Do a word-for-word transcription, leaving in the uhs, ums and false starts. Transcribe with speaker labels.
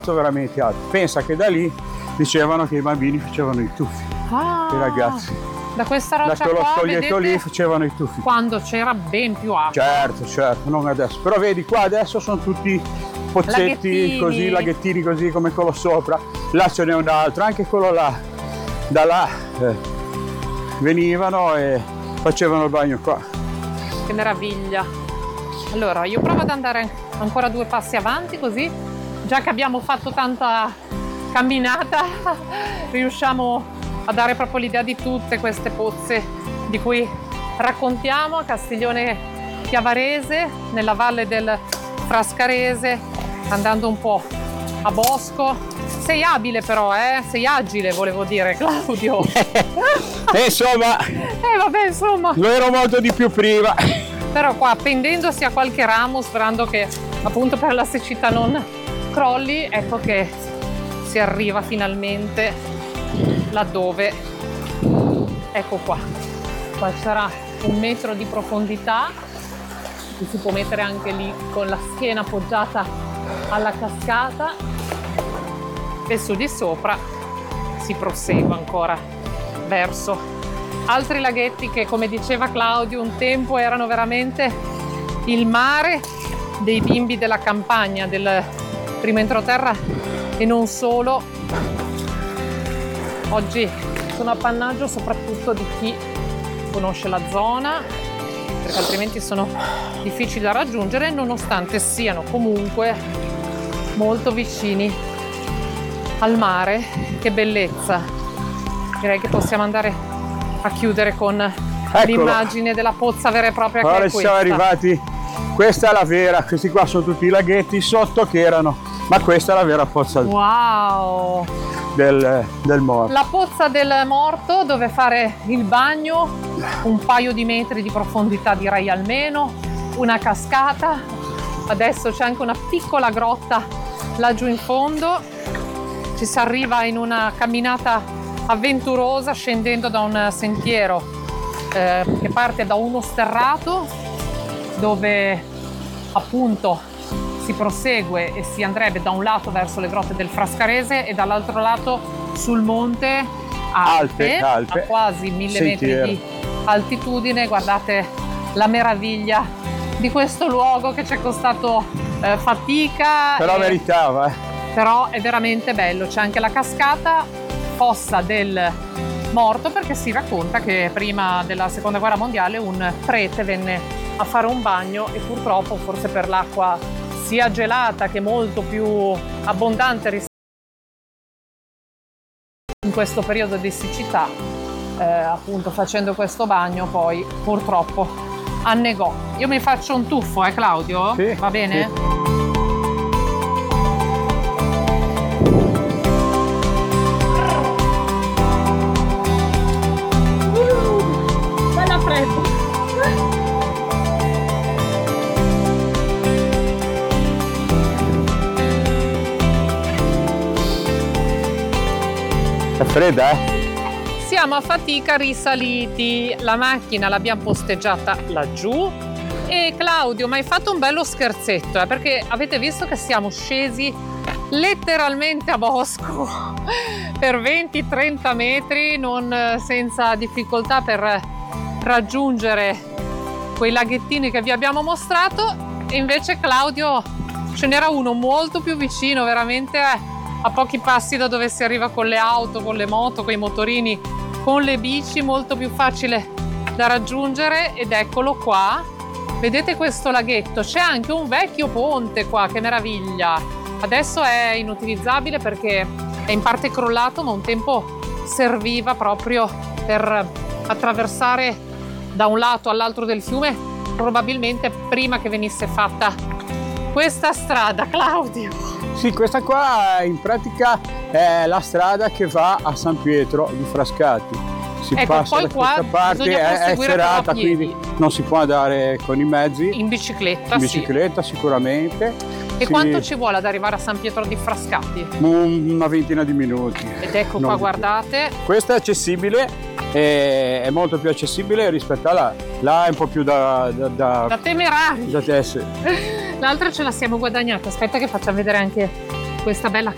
Speaker 1: veramente alto. Pensa che da lì dicevano che i bambini facevano i tuffi,
Speaker 2: ah,
Speaker 1: i ragazzi.
Speaker 2: Da questa roccia
Speaker 1: da quello
Speaker 2: qua,
Speaker 1: spoglietto
Speaker 2: vedete,
Speaker 1: lì facevano i tuffi.
Speaker 2: Quando c'era ben più acqua.
Speaker 1: Certo, certo, non adesso. Però vedi qua adesso sono tutti pozzetti
Speaker 2: laghettini.
Speaker 1: così, laghettini così come quello sopra. Là ce n'è un altro, anche quello là. Da là eh, venivano e facevano il bagno qua.
Speaker 2: Che meraviglia. Allora io provo ad andare ancora due passi avanti, così già che abbiamo fatto tanta camminata riusciamo a dare proprio l'idea di tutte queste pozze di cui raccontiamo a Castiglione Chiavarese, nella valle del Frascarese, andando un po' a Bosco. Sei abile però, eh? Sei agile, volevo dire, Claudio.
Speaker 1: E insomma,
Speaker 2: eh vabbè, insomma.
Speaker 1: lo ero molto di più prima.
Speaker 2: Però qua, pendendosi a qualche ramo, sperando che appunto per la siccità non crolli, ecco che si arriva finalmente laddove, ecco qua. Qua sarà un metro di profondità, ci si può mettere anche lì con la schiena appoggiata alla cascata e su di sopra si prosegue ancora verso altri laghetti che, come diceva Claudio, un tempo erano veramente il mare dei bimbi della campagna, del primo entroterra e non solo. Oggi sono appannaggio soprattutto di chi conosce la zona, perché altrimenti sono difficili da raggiungere, nonostante siano comunque molto vicini al mare. Che bellezza! Direi che possiamo andare a chiudere con l'immagine della pozza vera e propria.
Speaker 1: Ora
Speaker 2: che è
Speaker 1: ci siamo
Speaker 2: questa.
Speaker 1: arrivati, questa è la vera, questi qua sono tutti i laghetti sotto che erano, ma questa è la vera pozza
Speaker 2: Wow!
Speaker 1: del, del morto.
Speaker 2: La pozza del morto, dove fare il bagno, un paio di metri di profondità direi almeno, una cascata, adesso c'è anche una piccola grotta laggiù in fondo, ci si arriva in una camminata avventurosa scendendo da un sentiero eh, che parte da uno sterrato dove appunto si prosegue e si andrebbe da un lato verso le grotte del Frascarese e dall'altro lato sul monte Alpe,
Speaker 1: Alpe, Alpe.
Speaker 2: a quasi mille
Speaker 1: Sentiero.
Speaker 2: metri di altitudine. Guardate la meraviglia di questo luogo che ci è costato eh, fatica,
Speaker 1: Però
Speaker 2: e-
Speaker 1: meritava, eh.
Speaker 2: però è veramente bello. C'è anche la cascata Fossa del Morto, perché si racconta che prima della seconda guerra mondiale un prete venne a fare un bagno e purtroppo, forse per l'acqua sia gelata che molto più abbondante rispetto in questo periodo di siccità, eh, appunto facendo questo bagno poi purtroppo annegò. Io mi faccio un tuffo, eh Claudio?
Speaker 1: Sì,
Speaker 2: Va bene?
Speaker 1: sì.
Speaker 2: Bella fredda!
Speaker 1: È fredda, eh?
Speaker 2: Siamo a fatica risaliti, la macchina l'abbiamo posteggiata laggiù e Claudio mi hai fatto un bello scherzetto, eh, perché avete visto che siamo scesi letteralmente a Bosco per venti trenta metri, non senza difficoltà per raggiungere quei laghettini che vi abbiamo mostrato, e invece Claudio ce n'era uno molto più vicino, veramente eh, a pochi passi da dove si arriva con le auto, con le moto, con i motorini, con le bici, molto più facile da raggiungere. Ed eccolo qua, vedete questo laghetto, c'è anche un vecchio ponte qua, che meraviglia. Adesso è inutilizzabile perché è in parte crollato, ma un tempo serviva proprio per attraversare da un lato all'altro del fiume, probabilmente prima che venisse fatta questa strada. Claudio,
Speaker 1: Sì, questa qua in pratica è la strada che va a San Pietro di Frascati. Si
Speaker 2: Ecco,
Speaker 1: passa
Speaker 2: poi
Speaker 1: da
Speaker 2: qua
Speaker 1: questa parte,
Speaker 2: bisogna
Speaker 1: è, è
Speaker 2: proseguire però a
Speaker 1: serata,
Speaker 2: piedi.
Speaker 1: quindi non si può andare con i mezzi.
Speaker 2: in bicicletta,
Speaker 1: In bicicletta sicuramente.
Speaker 2: sì. E
Speaker 1: Sì,
Speaker 2: quanto ci vuole ad arrivare a San Pietro di Frascati?
Speaker 1: un- una ventina di minuti.
Speaker 2: Ed ecco
Speaker 1: Non
Speaker 2: qua,
Speaker 1: di più.
Speaker 2: guardate,
Speaker 1: Questa è accessibile, è, è molto più accessibile rispetto a là. Là è un po' più da, da, da,
Speaker 2: da temerari.
Speaker 1: da tesse.
Speaker 2: L'altra ce la siamo guadagnata. Aspetta che facciamo vedere anche questa bella